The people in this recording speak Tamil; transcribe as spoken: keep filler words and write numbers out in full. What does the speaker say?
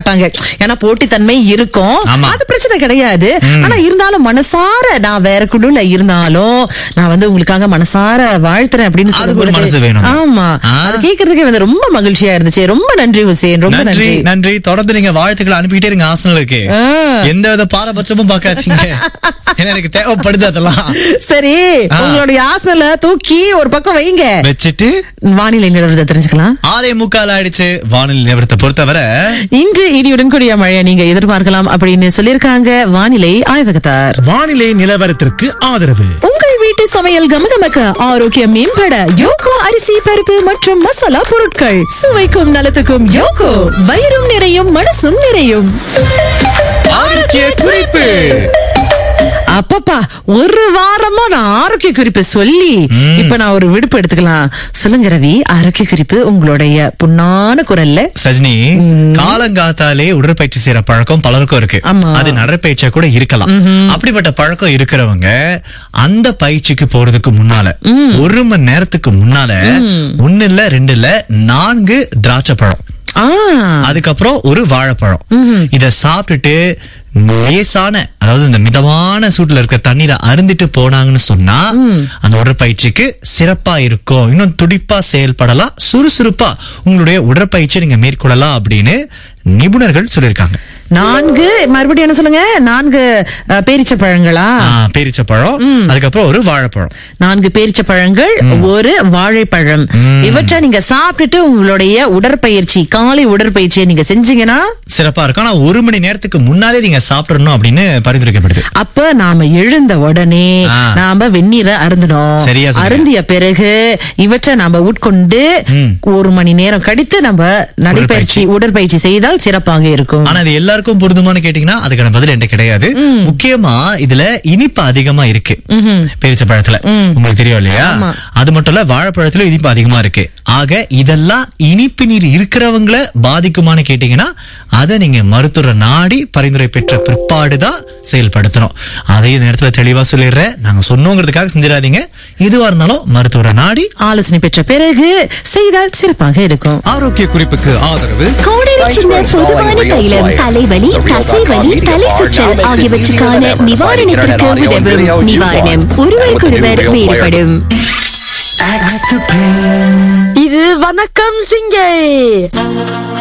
மாட்டாங்க. ஏன்னா போட்டித்தன்மை இருக்கும், அது பிரச்சனை கிடையாது. ஆனா இருந்தாலும் மனசார நான் வேற குழுல இருந்தாலும் நான் வந்து உங்களுக்காக மனசார வாழ்த்துறேன் அப்படின்னு சொல்லும்போது ஆமா அது கேட்கறதுக்கே வந்து ரொம்ப மகிழ்ச்சியா இருந்துச்சு. ரொம்ப நன்றி ஹுசேன், ரொம்ப நன்றி. நன்றி. தொடர்ந்து நீங்க வாழ்த்துக்களை அனுப்பிக்கிட்டே இருங்க ஆர்சனலுக்கு. எந்த வித பாரபட்சமும் பார்க்காதீங்க, எனக்கு தேவைப்படுது அதெல்லாம். சரி, உங்களுடைய ஆர்சனலை தூக்கி ஒரு பக்கம் வைங்க, வச்சுட்டு வானிலை நிலவரத்தை தெரிஞ்சுக்கலாம். ஆறே முக்கால் ஆயிடுச்சு. வானிலை நிலவரத்தை பொறுத்தவரை இன்று இடியுடன் கூடிய மழையை நீங்க எதிர்பார்க்கலாம் அப்படின்னு சொல்லியிருக்காங்க வானிலை ஆய்வகத்தார். வானிலை நிலவரத்திற்கு ஆதரவு உங்கள் வீட்டு சமையல் கமகமக்க ஆரோக்கியம் மேம்பட யோகோ அரிசி, பருப்பு மற்றும் மசாலா பொருட்கள். சுவைக்கும் நலத்துக்கும் யோகோ. வயிறும் நிறையும் மனசும் நிறையும். ஆரோக்கிய குறிப்பு. அப்பப்பா, ஒரு வாரமா நான் ஆரோக்கிய குறிப்பு சொல்லி இப்ப நான் ஒரு விடுப்பு எடுத்துக்கலாம். சொல்லுங்க ரவி, ஆரோக்கிய குறிப்பு உங்களுடைய புண்ணான குரல்ல. சஜினி, காலங்காத்தாலே உடற்பயிற்சி செய்யற பழக்கம் பலருக்கும் இருக்கு. அது நடைப்பயிற்சியா கூட இருக்கலாம். அப்படிப்பட்ட பழக்கம் இருக்கிறவங்க அந்த பயிற்சிக்கு போறதுக்கு முன்னால ஒரு மணி நேரத்துக்கு முன்னால ஒன்னு இல்ல ரெண்டு இல்ல நான்கு திராட்சை பழம், அதுக்கப்புறம் ஒரு வாழைப்பழம், இத சாப்பிட்டுட்டு லேசான, அதாவது இந்த மிதமான சூட்டுல இருக்கிற தண்ணீரை அருந்திட்டு போனாங்கன்னு சொன்னா அந்த உடற்பயிற்சிக்கு சிறப்பா இருக்கும். இன்னும் துடிப்பா செயல்படலாம், சுறுசுறுப்பா உங்களுடைய உடற்பயிற்சியை நீங்க மேற்கொள்ளலாம் அப்படின்னு நிபுணர்கள் சொல்லிருக்காங்க. நான்கு மறுபடியும் என்ன சொல்லுங்க? நான்கு பேரிச்ச பழங்களா? பேரிச்ச பழம், அதுக்கப்புறம் ஒரு வாழைப்பழம். நான்கு பேரிச்ச பழங்கள், ஒரு வாழைப்பழம். இவற்றை நீங்க சாப்பிட்டுட்டு உங்களுடைய உடற்பயிற்சி, காலை உடற்பயிற்சியை நீங்க செஞ்சீங்கன்னா சிறப்பா இருக்கும். ஆனா ஒரு மணி நேரத்துக்கு முன்னாலே நீங்க சாப்பிடணும் அப்படின்னு பரிந்துரைக்கப்படுது. அப்ப நாம எழுந்த உடனே நாம வெந்நீரை அருந்தணும். அருந்திய பிறகு இவற்றை நாம உட்கொண்டு ஒரு மணி நேரம் கழித்து நம்ம நடைப்பயிற்சி உடற்பயிற்சி செய்தால் சிறப்பாக இருக்கும். ஆனா இது எல்லாருக்கும் பொருந்துமான்னு கேட்டீங்கன்னா அதுக்கான பதில் என்கிட்ட கிடையாது. முக்கியமா இதுல இனிப்பு அதிகமா இருக்கு பேரிச்ச பழத்துல, உங்களுக்கு தெரியும் இல்லையா? அது மட்டும் இல்ல, வாழைப்பழத்துல இனிப்பு அதிகமா இருக்கு. ஆக இதெல்லாம் இனிப்பு நீர் இருக்கிறவங்களை பாதிக்குமான்னு கேட்டீங்கன்னா அதை நீங்க மருத்துவ நாடி பரிந்துரை பெற்ற பிற்பாடுதான் செயல்படுத்தணும். அதே நேரத்துல தெளிவா சொல்லிடுறேன், நாங்க சொன்னோங்கிறதுக்காக செஞ்சிடாதீங்க. இதுவா இருந்தாலும் மருத்துவ நாடி ஆலோசனை பெற்ற பிறகு செய்தால் சிறப்பாக இருக்கும். ஆரோக்கிய குறிப்புக்கு ஆதரவு கோடரி சின்ன பொதுவான தைலம், தலைவலி, தசைவலி, தலை சுற்றல் ஆகியவற்றுக்கான நிவாரணத்திற்கு உதவும். நிவாரணம் ஒருவருக்கொருவர் வேறுபடும். இது வணக்கம் சிங்கை.